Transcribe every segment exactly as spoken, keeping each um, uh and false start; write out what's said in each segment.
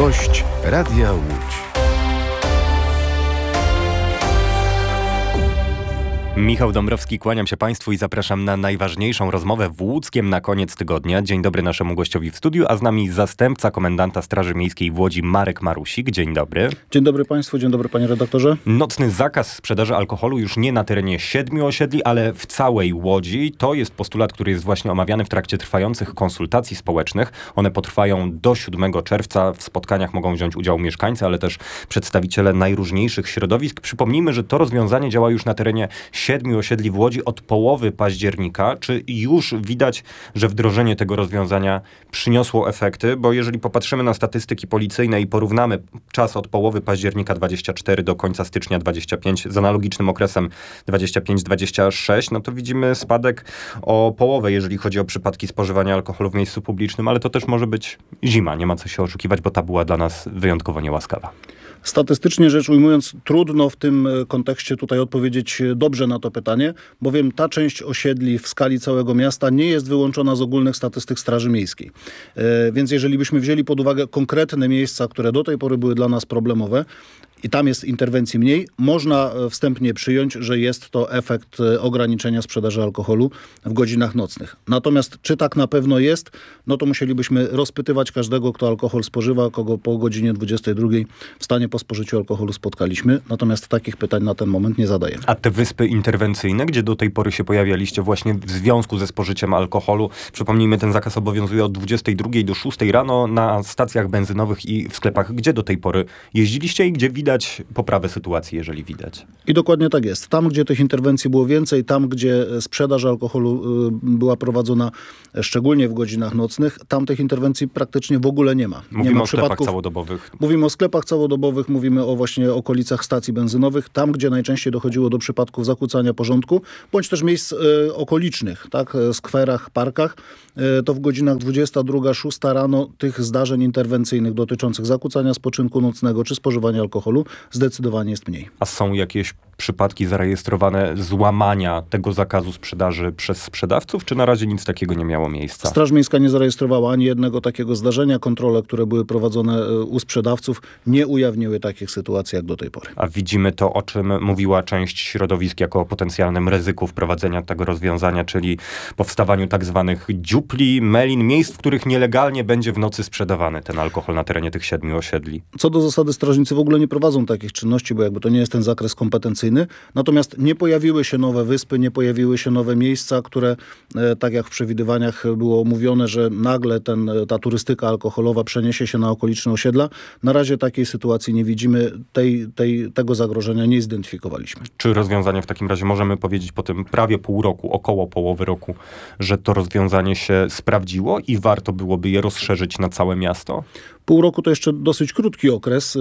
Gość Radia Łódź. Michał Dąbrowski, kłaniam się Państwu i zapraszam na najważniejszą rozmowę w Łódzkiem na koniec tygodnia. Dzień dobry naszemu gościowi w studiu, a z nami zastępca komendanta Straży Miejskiej w Łodzi Marek Marusik. Dzień dobry. Dzień dobry Państwu, dzień dobry Panie redaktorze. Nocny zakaz sprzedaży alkoholu już nie na terenie siedmiu osiedli, ale w całej Łodzi. To jest postulat, który jest właśnie omawiany w trakcie trwających konsultacji społecznych. One potrwają do siódmego czerwca. W spotkaniach mogą wziąć udział mieszkańcy, ale też przedstawiciele najróżniejszych środowisk. Przypomnijmy, że to rozwiązanie działa już na terenie siedmiu osiedli w Łodzi od połowy października. Czy już widać, że wdrożenie tego rozwiązania przyniosło efekty? Bo jeżeli popatrzymy na statystyki policyjne i porównamy czas od połowy października dwudziestego czwartego do końca stycznia dwudziestego piątego z analogicznym okresem dwudziestego piątego dwudziestego szóstego, no to widzimy spadek o połowę, jeżeli chodzi o przypadki spożywania alkoholu w miejscu publicznym, ale to też może być zima. Nie ma co się oszukiwać, bo ta była dla nas wyjątkowo niełaskawa. Statystycznie rzecz ujmując, trudno w tym kontekście tutaj odpowiedzieć dobrze na to pytanie, bowiem ta część osiedli w skali całego miasta nie jest wyłączona z ogólnych statystyk Straży Miejskiej. E, więc jeżeli byśmy wzięli pod uwagę konkretne miejsca, które do tej pory były dla nas problemowe, i tam jest interwencji mniej, można wstępnie przyjąć, że jest to efekt ograniczenia sprzedaży alkoholu w godzinach nocnych. Natomiast czy tak na pewno jest, no to musielibyśmy rozpytywać każdego, kto alkohol spożywa, kogo po godzinie dwudziestej drugiej w stanie po spożyciu alkoholu spotkaliśmy. Natomiast takich pytań na ten moment nie zadajemy. A te wyspy interwencyjne, gdzie do tej pory się pojawialiście właśnie w związku ze spożyciem alkoholu, przypomnijmy, ten zakaz obowiązuje od dwudziestej drugiej do szóstej rano na stacjach benzynowych i w sklepach. Gdzie do tej pory jeździliście i gdzie widać poprawę sytuacji, jeżeli widać? I dokładnie tak jest. Tam, gdzie tych interwencji było więcej, tam, gdzie sprzedaż alkoholu była prowadzona szczególnie w godzinach nocnych, tam tych interwencji praktycznie w ogóle nie ma. Mówimy nie ma o sklepach całodobowych. Mówimy o sklepach całodobowych, mówimy o właśnie okolicach stacji benzynowych, tam, gdzie najczęściej dochodziło do przypadków zakłócania porządku, bądź też miejsc y, okolicznych, tak, skwerach, parkach, y, to w godzinach dwudziesta druga, szósta rano tych zdarzeń interwencyjnych dotyczących zakłócania spoczynku nocnego czy spożywania alkoholu zdecydowanie jest mniej. A są jakieś przypadki zarejestrowane złamania tego zakazu sprzedaży przez sprzedawców, czy na razie nic takiego nie miało miejsca? Straż Miejska nie zarejestrowała ani jednego takiego zdarzenia. Kontrole, które były prowadzone u sprzedawców, nie ujawniły takich sytuacji jak do tej pory. A widzimy to, o czym mówiła część środowisk jako o potencjalnym ryzyku wprowadzenia tego rozwiązania, czyli powstawaniu tak zwanych dziupli, melin, miejsc, w których nielegalnie będzie w nocy sprzedawany ten alkohol na terenie tych siedmiu osiedli. Co do zasady strażnicy w ogóle nie prowadzą takich czynności, bo jakby to nie jest ten zakres kompetencyjny. Natomiast nie pojawiły się nowe wyspy, nie pojawiły się nowe miejsca, które, e, tak jak w przewidywaniach było mówione, że nagle ten, ta turystyka alkoholowa przeniesie się na okoliczne osiedla. Na razie takiej sytuacji nie widzimy, tej, tej, tego zagrożenia nie zidentyfikowaliśmy. Czy rozwiązanie w takim razie możemy powiedzieć po tym prawie pół roku, około połowy roku, że to rozwiązanie się sprawdziło i warto byłoby je rozszerzyć na całe miasto? Pół roku to jeszcze dosyć krótki okres.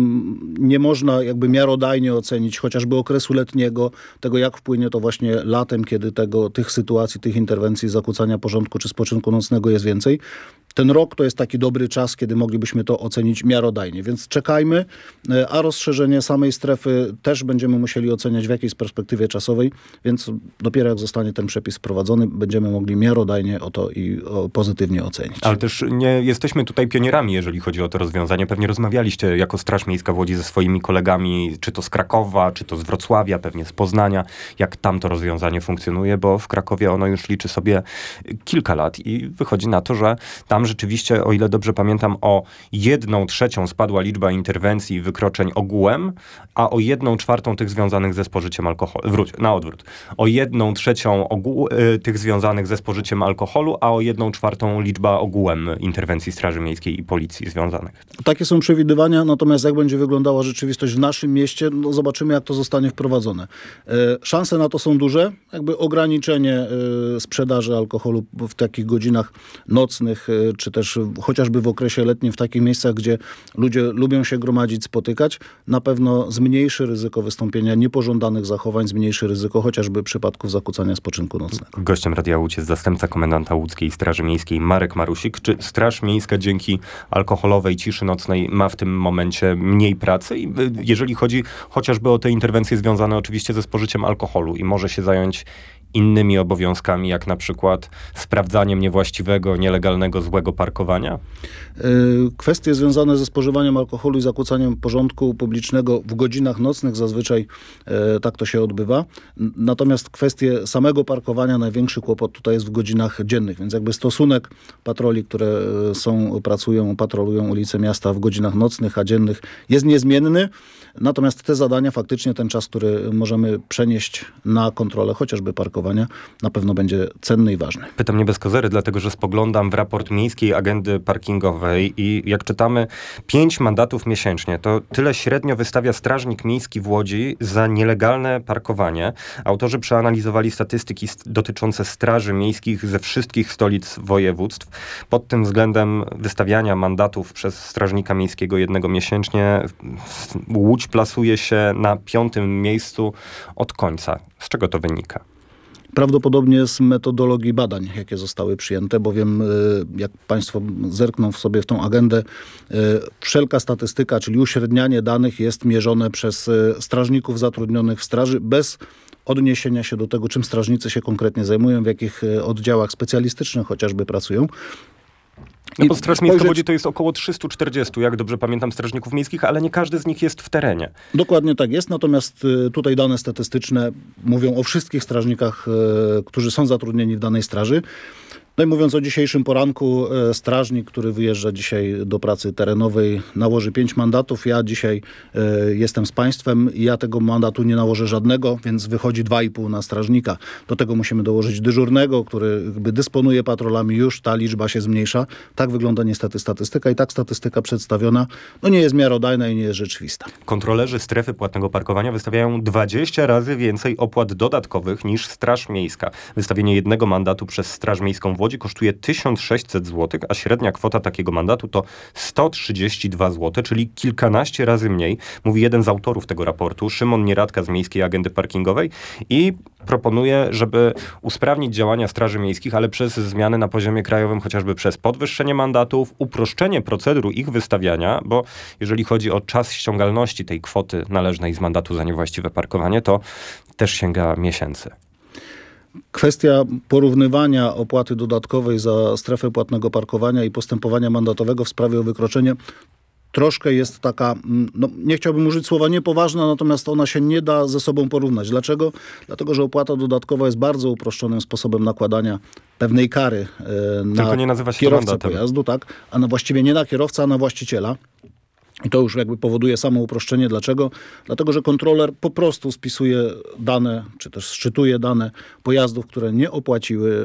Nie można jakby miarodajnie ocenić chociażby okresu letniego, tego jak wpłynie to właśnie latem, kiedy tego, tych sytuacji, tych interwencji zakłócania porządku czy spoczynku nocnego jest więcej. Ten rok to jest taki dobry czas, kiedy moglibyśmy to ocenić miarodajnie, więc czekajmy, a rozszerzenie samej strefy też będziemy musieli oceniać w jakiejś perspektywie czasowej, więc dopiero jak zostanie ten przepis wprowadzony, będziemy mogli miarodajnie o to i o, pozytywnie ocenić. Ale też nie jesteśmy tutaj pionierami, jeżeli chodzi o to rozwiązanie. Pewnie rozmawialiście jako Straż Miejska w Łodzi ze swoimi kolegami, czy to z Krakowa, czy to z Wrocławia, pewnie z Poznania, jak tam to rozwiązanie funkcjonuje, bo w Krakowie ono już liczy sobie kilka lat i wychodzi na to, że tam rzeczywiście, o ile dobrze pamiętam, o jedną trzecią spadła liczba interwencji i wykroczeń ogółem, a o jedną czwartą tych związanych ze spożyciem alkoholu. Wróć, na odwrót. O jedną trzecią ogół, y, tych związanych ze spożyciem alkoholu, a o jedną czwartą liczba ogółem interwencji Straży Miejskiej i Policji związanych. Takie są przewidywania, natomiast jak będzie wyglądała rzeczywistość w naszym mieście, no zobaczymy, jak to zostanie wprowadzone. E, szanse na to są duże. Jakby ograniczenie e, sprzedaży alkoholu w takich godzinach nocnych, e, czy też chociażby w okresie letnim w takich miejscach, gdzie ludzie lubią się gromadzić, spotykać, na pewno zmniejszy ryzyko wystąpienia niepożądanych zachowań, zmniejszy ryzyko chociażby przypadków zakłócania spoczynku nocnego. Gościem Radia Łódź jest zastępca komendanta łódzkiej Straży Miejskiej Marek Marusik. Czy Straż Miejska dzięki alkoholowej ciszy nocnej ma w tym momencie mniej pracy? I jeżeli chodzi chociażby o te interwencje związane oczywiście ze spożyciem alkoholu i może się zająć innymi obowiązkami, jak na przykład sprawdzaniem niewłaściwego, nielegalnego, złego parkowania? Kwestie związane ze spożywaniem alkoholu i zakłócaniem porządku publicznego w godzinach nocnych zazwyczaj tak to się odbywa. Natomiast kwestie samego parkowania, największy kłopot tutaj jest w godzinach dziennych, więc jakby stosunek patroli, które są, pracują, patrolują ulice miasta w godzinach nocnych, a dziennych jest niezmienny. Natomiast te zadania, faktycznie ten czas, który możemy przenieść na kontrolę chociażby parkowania, na pewno będzie cenny i ważny. Pytam nie bez kozery, dlatego że spoglądam w raport Miejskiej Agendy Parkingowej i jak czytamy pięć mandatów miesięcznie, to tyle średnio wystawia strażnik miejski w Łodzi za nielegalne parkowanie. Autorzy przeanalizowali statystyki dotyczące straży miejskich ze wszystkich stolic województw. Pod tym względem wystawiania mandatów przez strażnika miejskiego jednego miesięcznie Łódź plasuje się na piątym miejscu od końca. Z czego to wynika? Prawdopodobnie z metodologii badań, jakie zostały przyjęte, bowiem jak Państwo zerkną w sobie w tą agendę, wszelka statystyka, czyli uśrednianie danych jest mierzone przez strażników zatrudnionych w straży bez odniesienia się do tego, czym strażnicy się konkretnie zajmują, w jakich oddziałach specjalistycznych chociażby pracują. No bo Straż Miejska w Łodzi to jest około trzysta czterdzieści, jak dobrze pamiętam, strażników miejskich, ale nie każdy z nich jest w terenie. Dokładnie tak jest, natomiast tutaj dane statystyczne mówią o wszystkich strażnikach, którzy są zatrudnieni w danej straży. No i mówiąc o dzisiejszym poranku, strażnik, który wyjeżdża dzisiaj do pracy terenowej, nałoży pięć mandatów. Ja dzisiaj y, jestem z państwem i ja tego mandatu nie nałożę żadnego, więc wychodzi dwa i pół na strażnika. Do tego musimy dołożyć dyżurnego, który jakby dysponuje patrolami, już ta liczba się zmniejsza. Tak wygląda niestety statystyka i tak statystyka przedstawiona no nie jest miarodajna i nie jest rzeczywista. Kontrolerzy strefy płatnego parkowania wystawiają dwadzieścia razy więcej opłat dodatkowych niż Straż Miejska. Wystawienie jednego mandatu przez Straż Miejską w Łodzi kosztuje tysiąc sześćset złotych, a średnia kwota takiego mandatu to sto trzydzieści dwa złote, czyli kilkanaście razy mniej, mówi jeden z autorów tego raportu, Szymon Nieradka z Miejskiej Agendy Parkingowej i proponuje, żeby usprawnić działania straży miejskich, ale przez zmiany na poziomie krajowym, chociażby przez podwyższenie mandatów, uproszczenie procedur ich wystawiania, bo jeżeli chodzi o czas ściągalności tej kwoty należnej z mandatu za niewłaściwe parkowanie, to też sięga miesięcy. Kwestia porównywania opłaty dodatkowej za strefę płatnego parkowania i postępowania mandatowego w sprawie o wykroczenie troszkę jest taka, no nie chciałbym użyć słowa niepoważna, natomiast ona się nie da ze sobą porównać. Dlaczego? Dlatego, że opłata dodatkowa jest bardzo uproszczonym sposobem nakładania pewnej kary e, na Tylko nie nazywa się kierowcę mandatem. pojazdu, tak? A na właściwie nie na kierowcę, a na właściciela. I to już jakby powoduje samo uproszczenie. Dlaczego? Dlatego, że kontroler po prostu spisuje dane, czy też szczytuje dane pojazdów, które nie opłaciły y,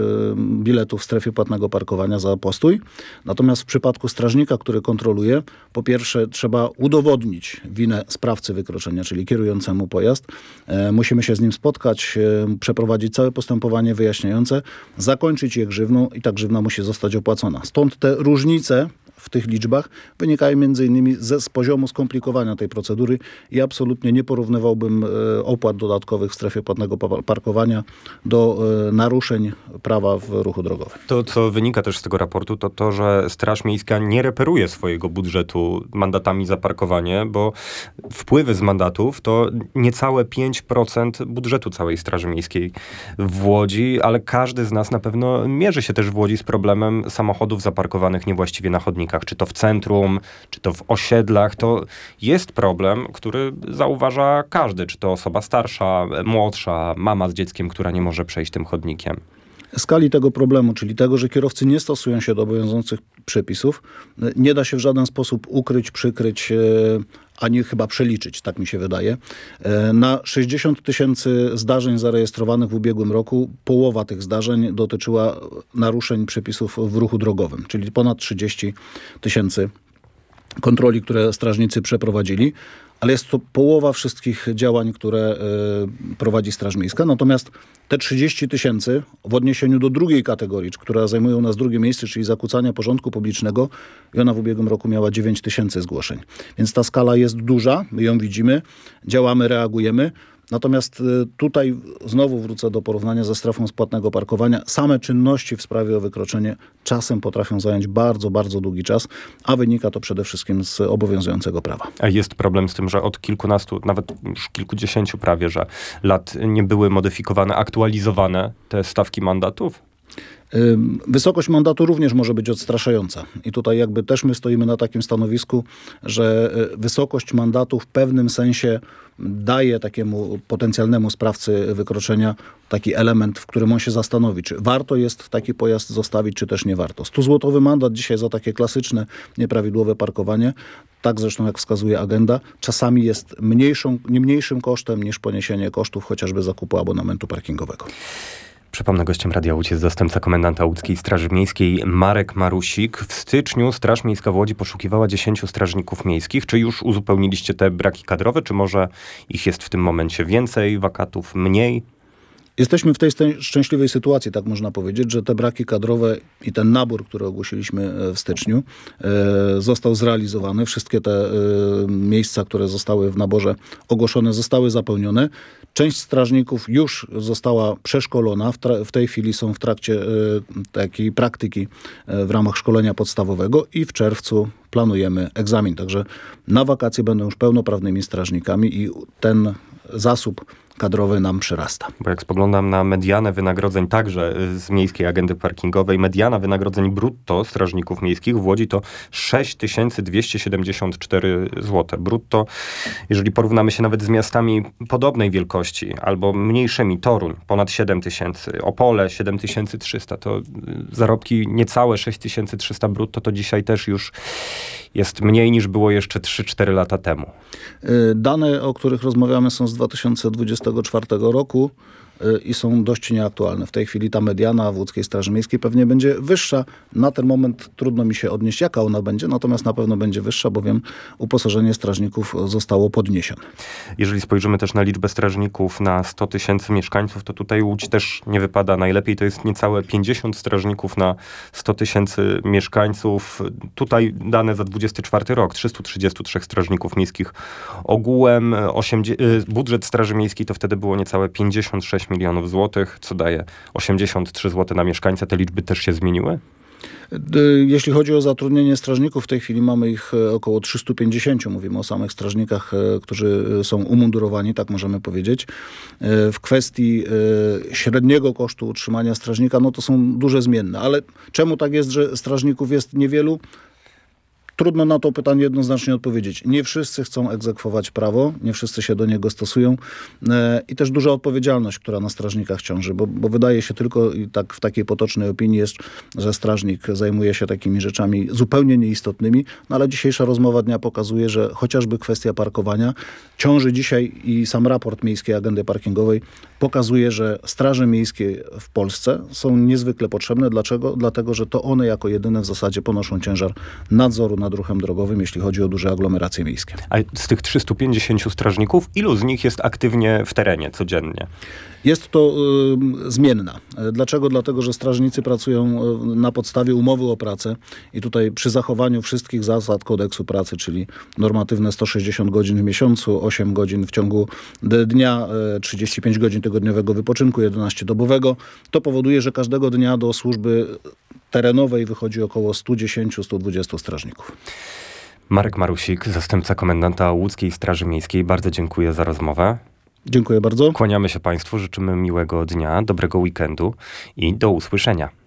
biletu w strefie płatnego parkowania za postój. Natomiast w przypadku strażnika, który kontroluje, po pierwsze trzeba udowodnić winę sprawcy wykroczenia, czyli kierującemu pojazd. E, musimy się z nim spotkać, e, przeprowadzić całe postępowanie wyjaśniające, zakończyć je grzywną i ta grzywna musi zostać opłacona. Stąd te różnice w tych liczbach wynikają między innymi ze, z poziomu skomplikowania tej procedury i absolutnie nie porównywałbym e, opłat dodatkowych w strefie płatnego pa- parkowania do e, naruszeń prawa w ruchu drogowym. To, co wynika też z tego raportu, to to, że Straż Miejska nie reperuje swojego budżetu mandatami za parkowanie, bo wpływy z mandatów to niecałe pięć procent budżetu całej Straży Miejskiej w Łodzi, ale każdy z nas na pewno mierzy się też w Łodzi z problemem samochodów zaparkowanych niewłaściwie na chodnikach. Czy to w centrum, czy to w osiedlach, to jest problem, który zauważa każdy, czy to osoba starsza, młodsza, mama z dzieckiem, która nie może przejść tym chodnikiem. Skali tego problemu, czyli tego, że kierowcy nie stosują się do obowiązujących przepisów, nie da się w żaden sposób ukryć, przykryć, ani chyba przeliczyć, tak mi się wydaje. Na sześćdziesiąt tysięcy zdarzeń zarejestrowanych w ubiegłym roku, połowa tych zdarzeń dotyczyła naruszeń przepisów w ruchu drogowym, czyli ponad trzydzieści tysięcy kontroli, które strażnicy przeprowadzili. Ale jest to połowa wszystkich działań, które y, prowadzi Straż Miejska. Natomiast te trzydzieści tysięcy w odniesieniu do drugiej kategorii, która zajmuje u nas drugie miejsce, czyli zakłócania porządku publicznego, i ona w ubiegłym roku miała dziewięć tysięcy zgłoszeń. Więc ta skala jest duża, my ją widzimy, działamy, reagujemy. Natomiast tutaj znowu wrócę do porównania ze strefą spłatnego parkowania. Same czynności w sprawie o wykroczenie czasem potrafią zająć bardzo, bardzo długi czas, a wynika to przede wszystkim z obowiązującego prawa. A jest problem z tym, że od kilkunastu, nawet już kilkudziesięciu prawie, że lat nie były modyfikowane, aktualizowane te stawki mandatów? Wysokość mandatu również może być odstraszająca. I tutaj jakby też my stoimy na takim stanowisku, że wysokość mandatu w pewnym sensie daje takiemu potencjalnemu sprawcy wykroczenia taki element, w którym on się zastanowi, czy warto jest taki pojazd zostawić, czy też nie warto. stuzłotowy mandat dzisiaj za takie klasyczne, nieprawidłowe parkowanie, tak zresztą jak wskazuje agenda, czasami jest mniejszą, nie mniejszym kosztem niż poniesienie kosztów chociażby zakupu abonamentu parkingowego. Przypomnę, gościem Radia Łódź jest zastępca komendanta łódzkiej Straży Miejskiej Marek Marusik. W styczniu Straż Miejska w Łodzi poszukiwała dziesięciu strażników miejskich. Czy już uzupełniliście te braki kadrowe, czy może ich jest w tym momencie więcej, wakatów mniej? Jesteśmy w tej szczęśliwej sytuacji, tak można powiedzieć, że te braki kadrowe i ten nabór, który ogłosiliśmy w styczniu, został zrealizowany. Wszystkie te miejsca, które zostały w naborze ogłoszone, zostały zapełnione. Część strażników już została przeszkolona. W, tra- w tej chwili są w trakcie takiej praktyki w ramach szkolenia podstawowego i w czerwcu planujemy egzamin. Także na wakacje będą już pełnoprawnymi strażnikami i ten zasób kadrowy nam przyrasta. Bo jak spoglądam na medianę wynagrodzeń także z Miejskiej Agendy Parkingowej, mediana wynagrodzeń brutto strażników miejskich w Łodzi to sześć tysięcy dwieście siedemdziesiąt cztery złote. Brutto, jeżeli porównamy się nawet z miastami podobnej wielkości albo mniejszymi, Toruń ponad siedem tysięcy, Opole siedem tysięcy trzysta, to zarobki niecałe sześć tysięcy trzysta brutto, to dzisiaj też już jest mniej niż było jeszcze trzy cztery lata temu. Dane, o których rozmawiamy, są z dwa tysiące dwudziestego czwartego roku i są dość nieaktualne. W tej chwili ta mediana w Łódzkiej Straży Miejskiej pewnie będzie wyższa. Na ten moment trudno mi się odnieść, jaka ona będzie, natomiast na pewno będzie wyższa, bowiem uposażenie strażników zostało podniesione. Jeżeli spojrzymy też na liczbę strażników na sto tysięcy mieszkańców, to tutaj Łódź też nie wypada najlepiej. To jest niecałe pięćdziesiąt strażników na sto tysięcy mieszkańców. Tutaj dane za dwudziesty czwarty rok. trzysta trzydzieści trzy strażników miejskich ogółem. osiemdziesiąt, budżet Straży Miejskiej to wtedy było niecałe pięćdziesiąt sześć milionów złotych, co daje osiemdziesiąt trzy złote na mieszkańca. Te liczby też się zmieniły? Jeśli chodzi o zatrudnienie strażników, w tej chwili mamy ich około trzysta pięćdziesiąt. Mówimy o samych strażnikach, którzy są umundurowani, tak możemy powiedzieć. W kwestii średniego kosztu utrzymania strażnika, no to są duże zmienne. Ale czemu tak jest, że strażników jest niewielu? Trudno na to pytanie jednoznacznie odpowiedzieć. Nie wszyscy chcą egzekwować prawo, nie wszyscy się do niego stosują e, i też duża odpowiedzialność, która na strażnikach ciąży, bo, bo wydaje się tylko i tak w takiej potocznej opinii jest, że strażnik zajmuje się takimi rzeczami zupełnie nieistotnymi, no ale dzisiejsza rozmowa dnia pokazuje, że chociażby kwestia parkowania ciąży dzisiaj i sam raport Miejskiej Agendy Parkingowej pokazuje, że straże miejskie w Polsce są niezwykle potrzebne. Dlaczego? Dlatego, że to one jako jedyne w zasadzie ponoszą ciężar nadzoru nad ruchem drogowym, jeśli chodzi o duże aglomeracje miejskie. A z tych trzystu pięćdziesięciu strażników, ilu z nich jest aktywnie w terenie codziennie? Jest to y, zmienna. Dlaczego? Dlatego, że strażnicy pracują na podstawie umowy o pracę i tutaj przy zachowaniu wszystkich zasad kodeksu pracy, czyli normatywne sto sześćdziesiąt godzin w miesiącu, osiem godzin w ciągu dnia, trzydzieści pięć godzin tygodniowego wypoczynku, jedenaście dobowego, to powoduje, że każdego dnia do służby terenowej wychodzi około sto dziesięć do stu dwudziestu strażników. Marek Marusik, zastępca komendanta Łódzkiej Straży Miejskiej. Bardzo dziękuję za rozmowę. Dziękuję bardzo. Kłaniamy się Państwu, życzymy miłego dnia, dobrego weekendu i do usłyszenia.